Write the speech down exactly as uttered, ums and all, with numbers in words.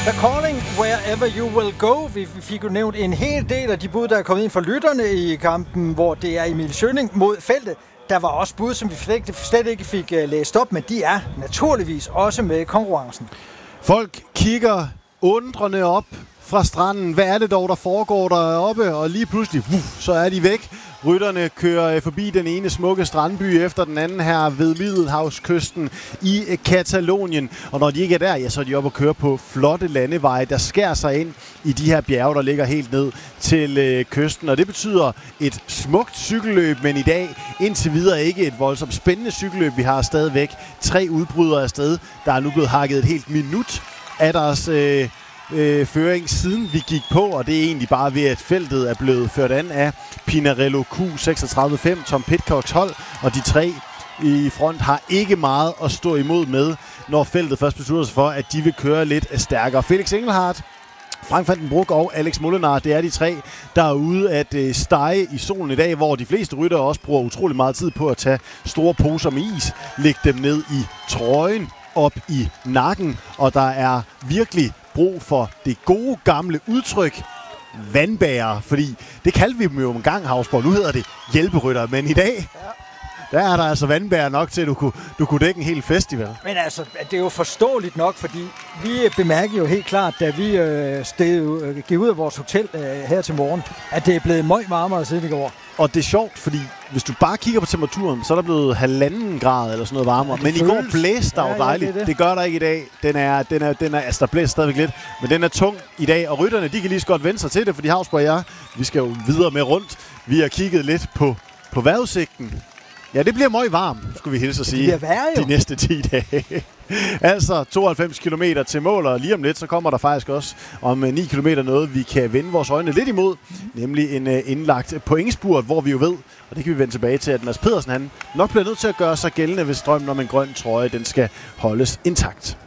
The Calling, Wherever You Will Go. Vi fik jo nævnt en hel del af de bud, der er kommet ind fra lytterne i kampen, hvor det er Emil Schønning mod feltet. Der var også bud, som vi slet ikke fik læst op, men de er naturligvis også med i konkurrencen. Folk kigger undrende op fra stranden. Hvad er det dog, der foregår deroppe? Og lige pludselig, uff, så er de væk. Rytterne kører forbi den ene smukke strandby efter den anden her ved Middelhavskysten i Katalonien. Og når de ikke er der, ja, så er de oppe og kører på flotte landeveje, der skærer sig ind i de her bjerge, der ligger helt ned til øh, kysten. Og det betyder et smukt cykelløb, men i dag indtil videre ikke et voldsomt spændende cykelløb. Vi har stadigvæk tre udbrydere afsted. Der er nu blevet hakket et helt minut af deres Øh, Øh, føring siden vi gik på, og det er egentlig bare ved, at feltet er blevet ført an af Pinarello Q seksogtredive fem, Tom Pidcocks hold, og de tre i front har ikke meget at stå imod med, når feltet først beslutter sig for, at de vil køre lidt stærkere. Felix Engelhardt, Frank van den Broek og Alex Molenaar, det er de tre, der er ude at øh, stege i solen i dag, hvor de fleste ryttere også bruger utrolig meget tid på at tage store poser med is, lægge dem ned i trøjen, op i nakken, og der er virkelig brug for det gode gamle udtryk vandbærer, fordi det kaldte vi dem jo en gang, Havsborg. Nu hedder det hjælperytter, men i dag, der er der altså vandbærer nok til, at du kunne, du kunne dække en hel festival. Men altså, det er jo forståeligt nok, fordi vi bemærker jo helt klart, da vi øh, steg, øh, gik ud af vores hotel øh, her til morgen, at det er blevet meget varmere siden i går. Og det er sjovt, fordi hvis du bare kigger på temperaturen, så er der blevet halvanden grad eller sådan noget varmere. Ja, men føles. I går blæste der ja, jo dejligt. Ja, det, det gør der ikke i dag. Den er, den er, den er, altså der blæser stadigvæk lidt, men den er tung i dag. Og rytterne, de kan lige så godt vende sig til det, fordi Havsborg og jeg, vi skal jo videre med rundt. Vi har kigget lidt på, på vejrudsigten. Ja, det bliver meget varmt, skulle vi hilse at sige, det værre, de næste ti dage. Altså tooghalvfems kilometer til mål, og lige om lidt, så kommer der faktisk også om ni kilometer noget, vi kan vende vores øjne lidt imod, nemlig en uh, indlagt pointspurt, hvor vi jo ved, og det kan vi vende tilbage til, at Mads Pedersen han nok bliver nødt til at gøre sig gældende, hvis drømmen om en grøn trøje, den skal holdes intakt.